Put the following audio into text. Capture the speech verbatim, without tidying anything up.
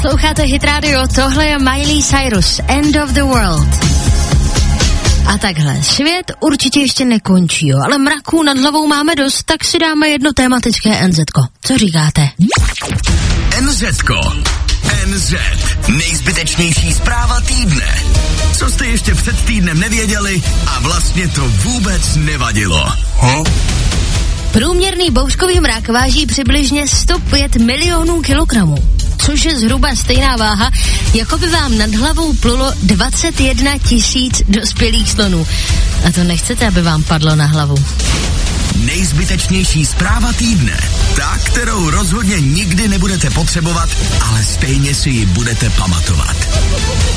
Posloucháte Hit Radio, tohle je Miley Cyrus, End of the World. A takhle, svět určitě ještě nekončí, jo, ale mraků nad hlavou máme dost, tak si dáme jedno tematické N Z ko. Co říkáte? N Z ko. N Z. Nejzbytečnější zpráva týdne. Co jste ještě před týdnem nevěděli a vlastně to vůbec nevadilo. Huh? Průměrný bouřkový mrak váží přibližně sto pět milionů kilogramů, což je zhruba stejná váha, jako by vám nad hlavou plulo dvacet jedna tisíc dospělých slonů. A to nechcete, aby vám padlo na hlavu. Nejzbytečnější zpráva týdne. Ta, kterou rozhodně nikdy nebudete potřebovat, ale stejně si ji budete pamatovat.